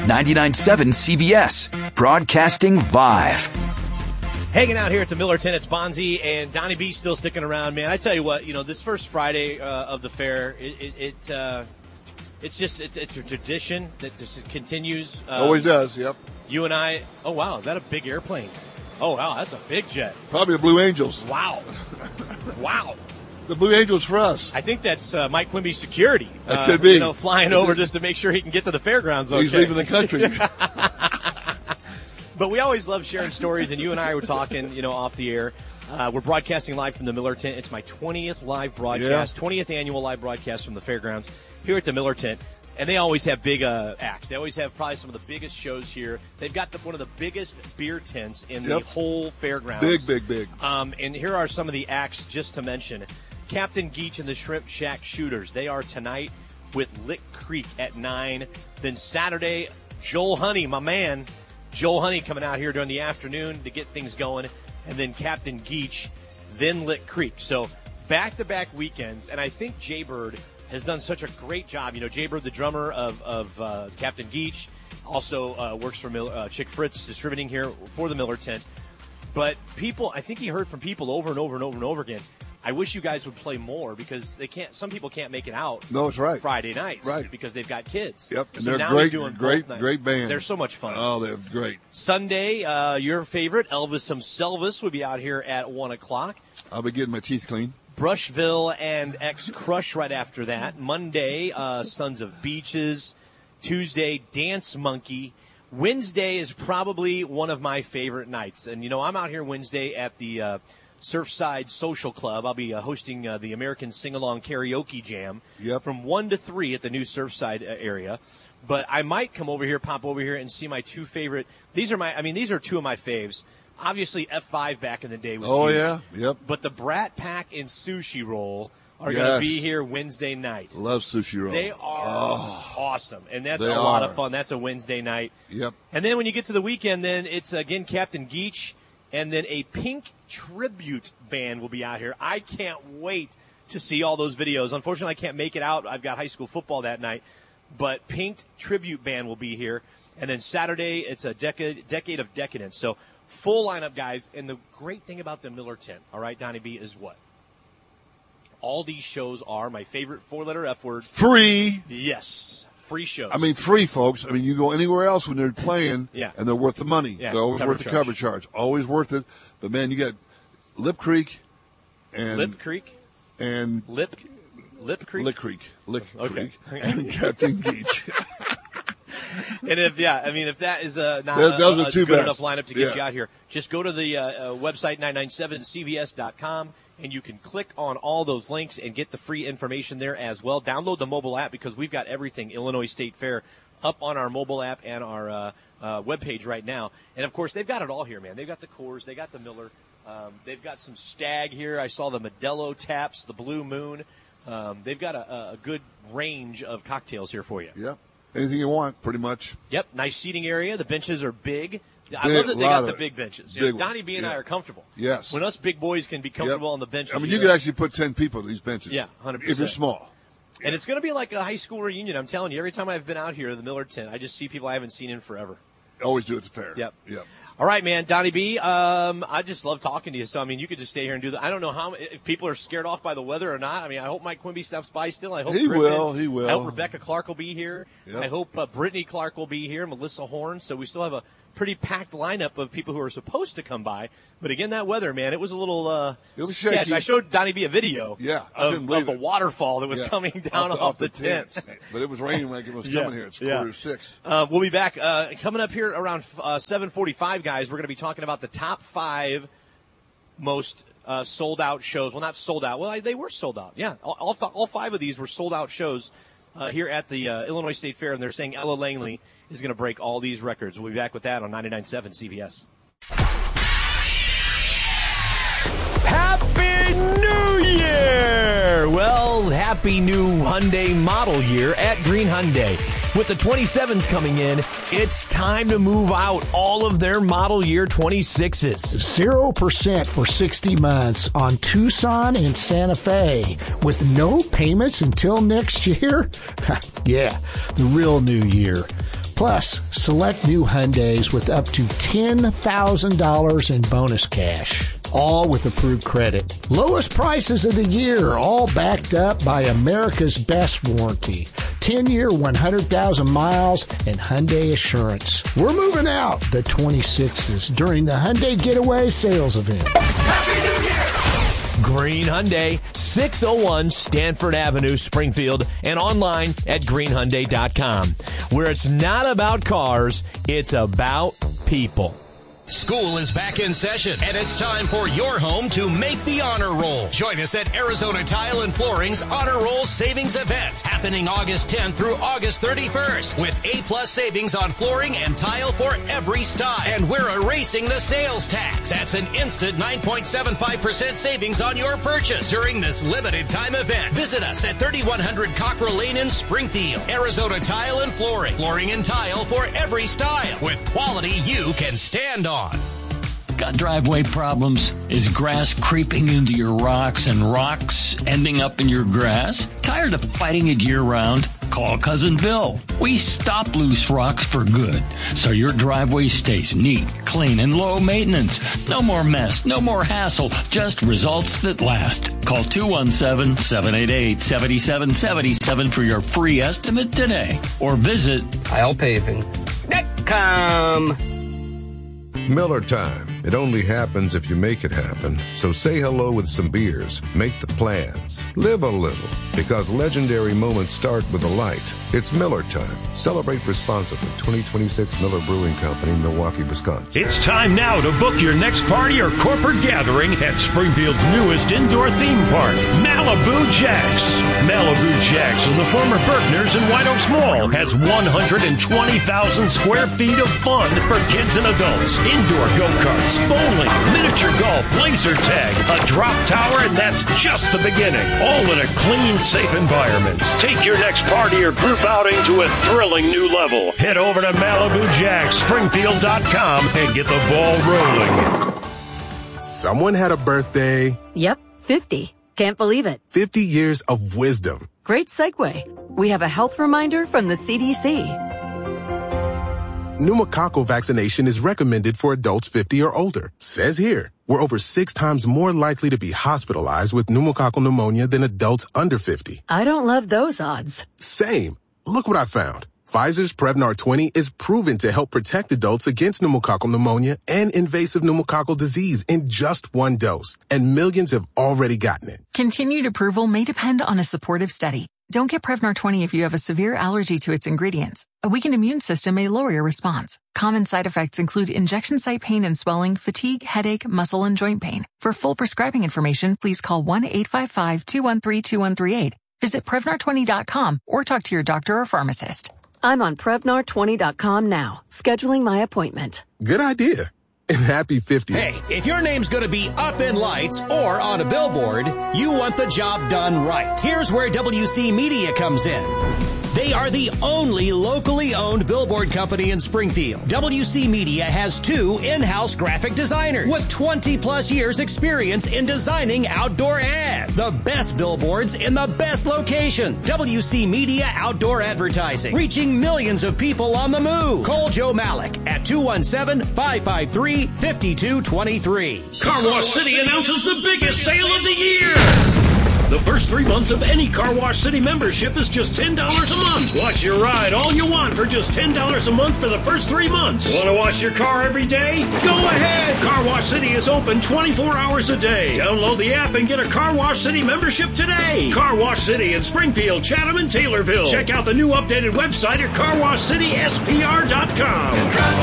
99.7 CBS, broadcasting live. Hanging out here at the Miller Tent, it's Bonzi and Donnie B still sticking around, man. I tell you what, this first Friday of the fair, it's a tradition that just continues. Always does, yep. You and I, oh wow, is that a big airplane? Oh wow, that's a big jet. Probably the Blue Angels. Wow. Wow. The Blue Angels for us. I think that's Mike Quimby's security. That could be. Flying over just to make sure he can get to the fairgrounds. Okay. He's leaving the country. But we always love sharing stories, and you and I were talking, off the air. We're broadcasting live from the Miller Tent. It's my 20th live broadcast, 20th annual live broadcast from the fairgrounds here at the Miller Tent. And they always have big acts. They always have probably some of the biggest shows here. They've got one of the biggest beer tents in the whole fairgrounds. Big. And here are some of the acts just to mention. Captain Geach and the Shrimp Shack Shooters. They are tonight with Lick Creek at 9. Then Saturday, Joel Honey, my man. Joel Honey coming out here during the afternoon to get things going. And then Captain Geach, then Lick Creek. So back-to-back weekends. And I think Jaybird has done such a great job. Jaybird, the drummer of Captain Geach, also works for Chick Fritz Distributing here for the Miller Tent. But I think he heard from people over and over and over and over again, I wish you guys would play more because some people can't make it out. No, it's right. Friday nights. Right. Because they've got kids. Yep. And so they're now great band. They're so much fun. Oh, they're great. Sunday, your favorite, Elvis Himselvis, will be out here at 1 o'clock. I'll be getting my teeth clean. Brushville and X-Crush right after that. Monday, Sons of Beaches. Tuesday, Dance Monkey. Wednesday is probably one of my favorite nights. And, I'm out here Wednesday at the Surfside Social Club. I'll be hosting the American Sing-Along Karaoke Jam from 1 to 3 at the new Surfside area. But I might pop over here and see my two favorite. These are two of my faves. Obviously, F5 back in the day was huge. Yeah, yep. But the Brat Pack and Sushi Roll are going to be here Wednesday night. Love Sushi Roll. They are awesome, and that's a lot of fun. That's a Wednesday night. Yep. And then when you get to the weekend, then it's, again, Captain Geach, and then a Pink tribute band will be out here. I can't wait to see all those videos. Unfortunately, I can't make it out. I've got high school football that night. But Pink tribute band will be here. And then Saturday, it's a Decade of Decadence. So full lineup, guys. And the great thing about the Miller Tent, all right, Donnie B, is what? All these shows are my favorite four-letter F word. Free. Yes. Free shows. Free, folks. You go anywhere else when they're playing, and they're worth the money. Yeah, they're always worth the cover charge. Always worth it. But, man, you got Lip Creek and... Lip Creek? And... Lip Creek? Lick Creek. Creek. And Captain Geach. And if that is not those a two good best. enough lineup to get you out here, just go to the website 997cvs.com, and you can click on all those links and get the free information there as well. Download the mobile app because we've got everything Illinois State Fair up on our mobile app and our webpage right now. And, of course, they've got it all here, man. They've got the Coors. They got the Miller. They've got some Stag here. I saw the Modelo Taps, the Blue Moon. They've got a good range of cocktails here for you. Yep. Anything you want, pretty much. Yep. Nice seating area. The benches are big. I love that they got the big benches. Donnie B and I are comfortable. Yes. When us big boys can be comfortable on the benches. You could actually put 10 people on these benches. Yeah, 100%. If you're small. And it's going to be like a high school reunion. I'm telling you, every time I've been out here at the Miller Tent, I just see people I haven't seen in forever. Always do it at the fair. Yep. Yep. All right, man. Donnie B, I just love talking to you. So, you could just stay here and do that. I don't know if people are scared off by the weather or not. I hope Mike Quimby stops by still. I hope He will. I hope Rebecca Clark will be here. Yep. I hope Brittany Clark will be here, Melissa Horn. So we still have a pretty packed lineup of people who are supposed to come by. But again, that weather, man, it was a little it was sketch. shaky. I showed Donnie B a video of the waterfall that was coming down off the tent. But it was raining when it was coming here. It's 5:45. We'll be back coming up here around 7:45, guys. We're going to be talking about the top 5 most sold-out shows. Well, not sold out. Well, they were sold out. Yeah, all 5 of these were sold-out shows here at the Illinois State Fair, and they're saying Ella Langley is going to break all these records. We'll be back with that on 99.7 CBS. Happy New Year! Well, happy new Hyundai model year at Green Hyundai. With the 27s coming in, it's time to move out all of their model year 26s. 0% for 60 months on Tucson and Santa Fe with no payments until next year? Yeah, the real new year. Plus, select new Hyundais with up to $10,000 in bonus cash. All with approved credit. Lowest prices of the year, all backed up by America's best warranty. 10-year, 100,000 miles, and Hyundai Assurance. We're moving out the 26s during the Hyundai Getaway Sales Event. Happy New Year! Green Hyundai, 601 Stanford Avenue, Springfield, and online at greenhyundai.com, where it's not about cars, it's about people. School is back in session, and it's time for your home to make the honor roll. Join us at Arizona Tile and Flooring's Honor Roll Savings Event, happening August 10th through August 31st, with A-plus savings on flooring and tile for every style. And we're erasing the sales tax. That's an instant 9.75% savings on your purchase during this limited time event. Visit us at 3100 Cockrell Lane in Springfield. Arizona Tile and Flooring. Flooring and tile for every style, with quality you can stand on. Got driveway problems? Is grass creeping into your rocks and rocks ending up in your grass? Tired of fighting it year-round? Call Cousin Bill. We stop loose rocks for good, so your driveway stays neat, clean, and low maintenance. No more mess, no more hassle, just results that last. Call 217-788-7777 for your free estimate today, or visit tilepaving.com. Miller time. It only happens if you make it happen. So say hello with some beers. Make the plans. Live a little. Because legendary moments start with a light. It's Miller time. Celebrate responsibly. 2026 Miller Brewing Company, Milwaukee, Wisconsin. It's time now to book your next party or corporate gathering at Springfield's newest indoor theme park, Malibu Jacks. Malibu Jacks in the former Berkner's in White Oaks Mall has 120,000 square feet of fun for kids and adults. Indoor go-karts, bowling, miniature golf, laser tag, a drop tower, and that's just the beginning. All in a clean, safe environment. Take your next party or group outing to a thrilling new level. Head over to MalibuJacksSpringfield.com and get the ball rolling. Someone had a birthday. Yep, 50. Can't believe it. 50 years of wisdom. Great segue. We have a health reminder from the CDC. Pneumococcal vaccination is recommended for adults 50 or older. Says here, we're over 6 times more likely to be hospitalized with pneumococcal pneumonia than adults under 50. I don't love those odds. Same. Look what I found. Pfizer's Prevnar 20 is proven to help protect adults against pneumococcal pneumonia and invasive pneumococcal disease in just 1 dose. And millions have already gotten it. Continued approval may depend on a supportive study. Don't get Prevnar 20 if you have a severe allergy to its ingredients. A weakened immune system may lower your response. Common side effects include injection site pain and swelling, fatigue, headache, muscle, and joint pain. For full prescribing information, please call 1-855-213-2138. Visit Prevnar20.com or talk to your doctor or pharmacist. I'm on Prevnar20.com now, scheduling my appointment. Good idea. And happy 50th. Hey, if your name's going to be up in lights or on a billboard, you want the job done right. Here's where WC Media comes in. They are the only locally owned billboard company in Springfield. WC Media has 2 in-house graphic designers with 20-plus years experience in designing outdoor ads. The best billboards in the best locations. WC Media Outdoor Advertising, reaching millions of people on the move. Call Joe Malik at 217-553-5223. Car Wash City announces the biggest sale of the year. The first 3 months of any Car Wash City membership is just $10 a month. Watch your ride all you want for just $10 a month for the first 3 months. Want to wash your car every day? Go ahead! Car Wash City is open 24 hours a day. Download the app and get a Car Wash City membership today. Car Wash City in Springfield, Chatham, and Taylorville. Check out the new updated website at carwashcityspr.com.